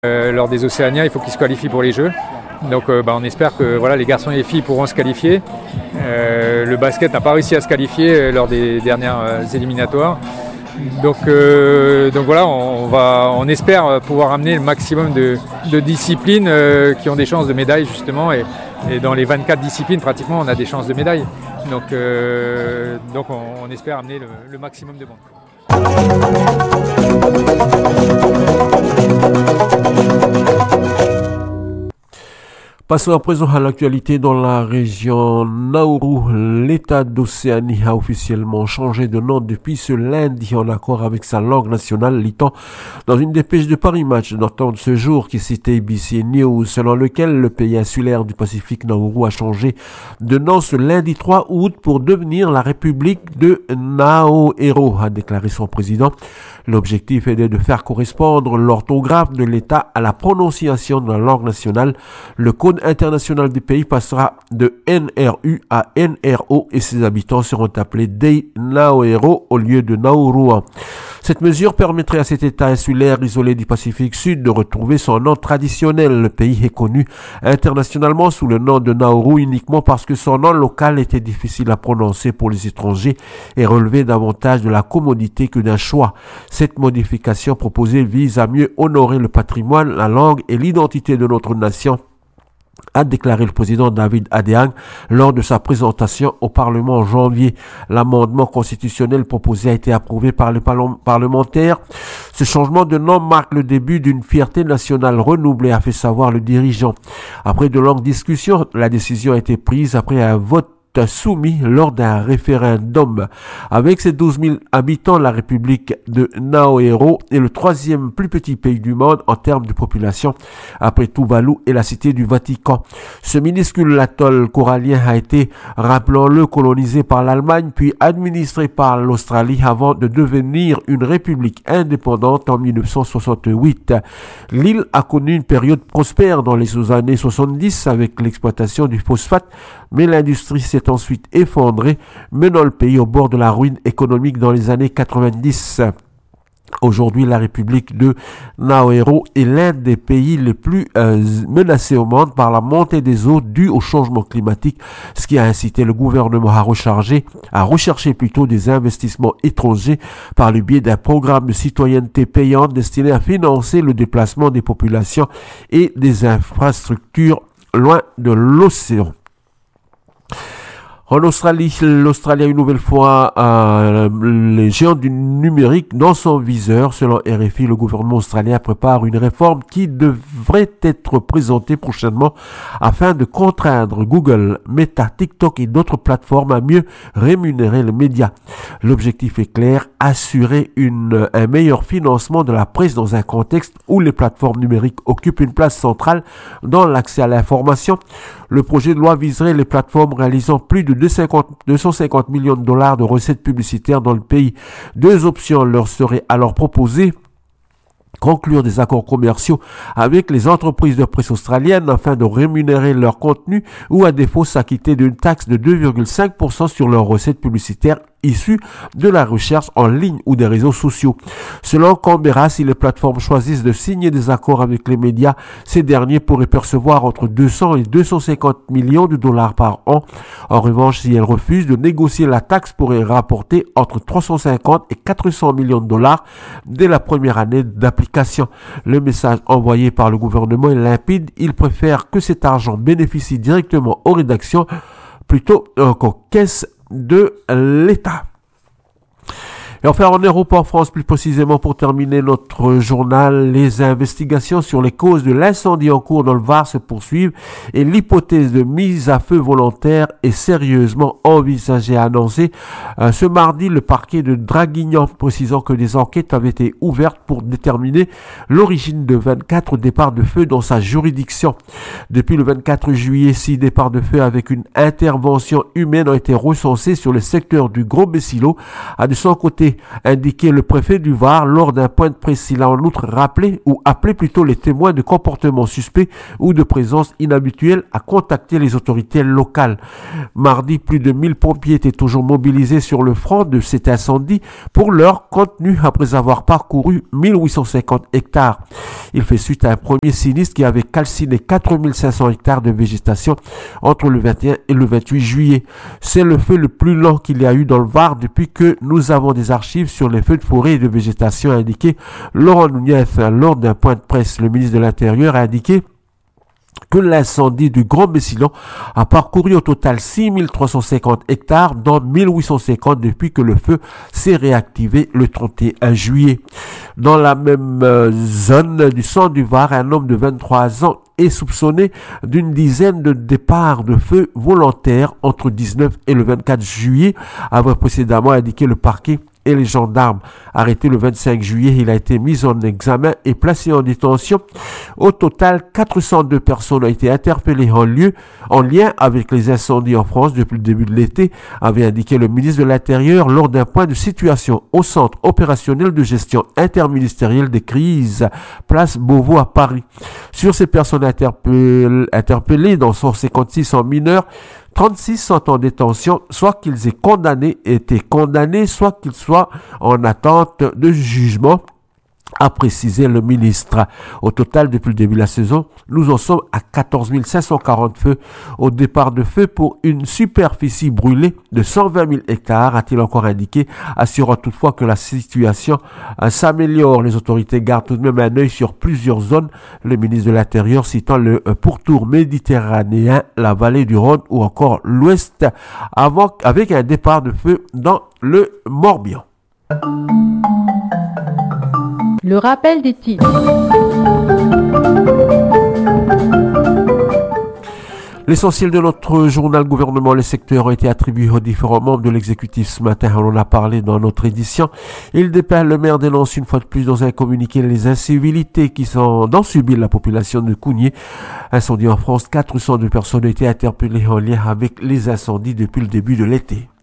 Lors des Océaniens, il faut qu'ils se qualifient pour les Jeux. Donc on espère que les garçons et les filles pourront se qualifier. Le basket n'a pas réussi à se qualifier lors des dernières éliminatoires. Donc on espère pouvoir amener le maximum de disciplines qui ont des chances de médaille justement. Et dans les 24 disciplines, pratiquement, on a des chances de médaille. Donc on espère amener le maximum de monde. Passons à présent à l'actualité dans la région Nauru. L'État d'Océanie a officiellement changé de nom depuis ce lundi en accord avec sa langue nationale, lit-on dans une dépêche de Paris Match datant de ce jour qui citait ABC News, selon lequel le pays insulaire du Pacifique Nauru a changé de nom ce lundi 3 août pour devenir la République de Naoero, a déclaré son président. L'objectif est de faire correspondre l'orthographe de l'État à la prononciation de la langue nationale. Le code international du pays passera de NRU à NRO et ses habitants seront appelés Dei Naoero au lieu de Naurua. Cette mesure permettrait à cet État insulaire isolé du Pacifique Sud de retrouver son nom traditionnel. Le pays est connu internationalement sous le nom de Nauru uniquement parce que son nom local était difficile à prononcer pour les étrangers et relevait davantage de la commodité que d'un choix. Cette modification proposée vise à mieux honorer le patrimoine, la langue et l'identité de notre nation, a déclaré le président David Adéang lors de sa présentation au Parlement en janvier. L'amendement constitutionnel proposé a été approuvé par les parlementaires. Ce changement de nom marque le début d'une fierté nationale renouvelée, a fait savoir le dirigeant. Après de longues discussions, la décision a été prise après un vote soumis lors d'un référendum. Avec ses 12 000 habitants, la République de Naoero est le troisième plus petit pays du monde en termes de population, après Tuvalu et la cité du Vatican. Ce minuscule atoll corallien a été, rappelons-le, colonisé par l'Allemagne, puis administré par l'Australie avant de devenir une république indépendante en 1968. L'île a connu une période prospère dans les années 70 avec l'exploitation du phosphate, mais l'industrie s'est ensuite effondrée, menant le pays au bord de la ruine économique dans les années 90. Aujourd'hui, la République de Naoero est l'un des pays les plus menacés au monde par la montée des eaux due au changement climatique, ce qui a incité le gouvernement à rechercher plutôt des investissements étrangers par le biais d'un programme de citoyenneté payante destiné à financer le déplacement des populations et des infrastructures loin de l'océan. En Australie, l'Australie a une nouvelle fois les géants du numérique dans son viseur. Selon RFI, le gouvernement australien prépare une réforme qui devrait être présentée prochainement afin de contraindre Google, Meta, TikTok et d'autres plateformes à mieux rémunérer les médias. L'objectif est clair, assurer un meilleur financement de la presse dans un contexte où les plateformes numériques occupent une place centrale dans l'accès à l'information. Le projet de loi viserait les plateformes réalisant plus de 250 millions de dollars de recettes publicitaires dans le pays. Deux options leur seraient alors proposées. Conclure des accords commerciaux avec les entreprises de presse australiennes afin de rémunérer leur contenu ou à défaut s'acquitter d'une taxe de 2,5% sur leurs recettes publicitaires issues de la recherche en ligne ou des réseaux sociaux. Selon Canberra, si les plateformes choisissent de signer des accords avec les médias, ces derniers pourraient percevoir entre 200 et 250 millions de dollars par an. En revanche, si elles refusent de négocier, la taxe pourrait rapporter entre 350 et 400 millions de dollars dès la première année d'application. Le message envoyé par le gouvernement est limpide. Il préfère que cet argent bénéficie directement aux rédactions plutôt qu'aux caisses de l'État. Et enfin, en Europe, en France, plus précisément pour terminer notre journal, les investigations sur les causes de l'incendie en cours dans le Var se poursuivent et l'hypothèse de mise à feu volontaire est sérieusement envisagée, a annoncé ce mardi le parquet de Draguignan, précisant que des enquêtes avaient été ouvertes pour déterminer l'origine de 24 départs de feu dans sa juridiction. Depuis le 24 juillet, 6 départs de feu avec une intervention humaine ont été recensés sur le secteur du Gros Bessilo. De son côté, juillet, indiqué le préfet du Var lors d'un point de presse. Il a en outre rappelé ou appelé plutôt les témoins de comportements suspects ou de présence inhabituelle à contacter les autorités locales. Mardi, plus de 1000 pompiers étaient toujours mobilisés sur le front de cet incendie pour leur contenu après avoir parcouru 1850 hectares. Il fait suite à un premier sinistre qui avait calciné 4500 hectares de végétation entre le 21 et le 28 juillet. C'est le feu le plus lent qu'il y a eu dans le Var depuis que nous avons des archives sur les feux de forêt et de végétation, a indiqué Laurent Nunez lors d'un point de presse. Le ministre de l'Intérieur a indiqué que l'incendie du Grand Bessilon a parcouru au total 6350 hectares, dont 1850 depuis que le feu s'est réactivé le 31 juillet. Dans la même zone du centre du Var, un homme de 23 ans est soupçonné d'une dizaine de départs de feu volontaires entre 19 et le 24 juillet, avait précédemment indiqué le parquet et les gendarmes. Arrêté le 25 juillet, il a été mis en examen et placé en détention. Au total, 402 personnes ont été interpellées en lien avec les incendies en France depuis le début de l'été, avait indiqué le ministre de l'Intérieur lors d'un point de situation au centre opérationnel de gestion interministérielle des crises, place Beauvau à Paris. Sur ces personnes interpellées, dont 156 en mineurs, 36 sont en détention, soit qu'ils aient été condamnés, soit qu'ils soient en attente de jugement, a précisé le ministre. Au total, depuis le début de la saison, nous en sommes à 14 540 feux au départ de feu pour une superficie brûlée de 120 000 hectares, a-t-il encore indiqué, assurant toutefois que la situation s'améliore. Les autorités gardent tout de même un œil sur plusieurs zones. Le ministre de l'Intérieur citant le pourtour méditerranéen, la vallée du Rhône ou encore l'Ouest, avec un départ de feu dans le Morbihan. Le rappel des titres. L'essentiel de notre journal gouvernement, les secteurs ont été attribués aux différents membres de l'exécutif ce matin. On en a parlé dans notre édition. Il dépeint, le maire dénonce une fois de plus dans un communiqué les incivilités qui sont dont subit la population de Cougnier. Incendie en France, 402 personnes ont été interpellées en lien avec les incendies depuis le début de l'été.